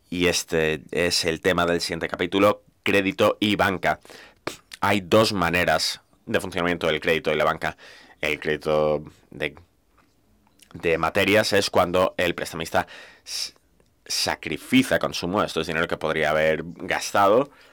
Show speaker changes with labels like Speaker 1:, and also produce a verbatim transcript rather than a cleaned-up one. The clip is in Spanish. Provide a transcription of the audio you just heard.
Speaker 1: y este es el tema del siguiente capítulo, crédito y banca. Hay dos maneras de funcionamiento del crédito y la banca. El crédito de, de materias es cuando el prestamista sacrifica consumo, esto es dinero que podría haber gastado